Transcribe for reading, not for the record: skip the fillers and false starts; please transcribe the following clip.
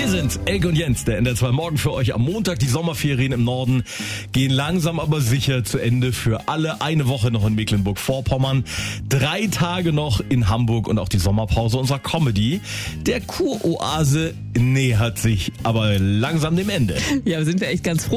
Wir sind Elke und Jens, der NDR2 Morgen für euch am Montag. Die Sommerferien im Norden gehen langsam aber sicher zu Ende für alle. Eine Woche noch in Mecklenburg-Vorpommern, 3 Tage noch in Hamburg und auch die Sommerpause unserer Comedy. Der Kuroase nähert sich aber langsam dem Ende. Ja, sind wir echt ganz froh.